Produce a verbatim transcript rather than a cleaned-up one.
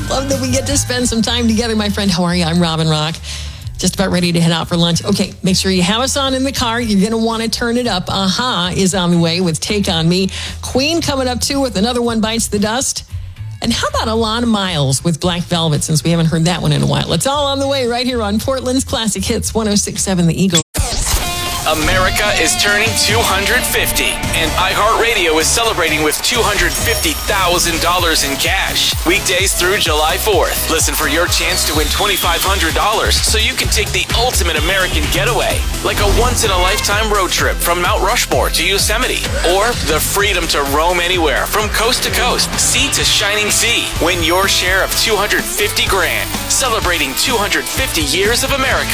Love that we get to spend some time together, my friend. How are you? I'm Robin Rock. Just about ready to head out for lunch. Okay, make sure you have us on in the car. You're going to want to turn it up. Aha is on the way with Take On Me. Queen coming up too with Another One Bites the Dust. And how about Alana Miles with Black Velvet, since we haven't heard that one in a while? It's all on the way right here on Portland's Classic Hits one oh six point seven The Eagle. America is turning two hundred fifty, and iHeartRadio is celebrating with two hundred fifty thousand dollars in cash. Weekdays through July fourth. Listen for your chance to win twenty-five hundred dollars so you can take the ultimate American getaway, like a once-in-a-lifetime road trip from Mount Rushmore to Yosemite, or the freedom to roam anywhere from coast to coast, sea to shining sea. Win your share of two hundred fifty grand, celebrating two hundred fifty years of America.